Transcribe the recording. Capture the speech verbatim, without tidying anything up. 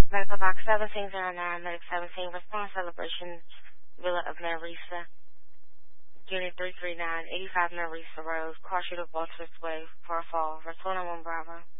Medical Box seventeen oh nine, Medic seventeen, Response Celebration, Villa of Narisa, Unit three three nine, eighty-five Narisa Road, Car Shooter Balters Way, for a fall, Return one Bravo.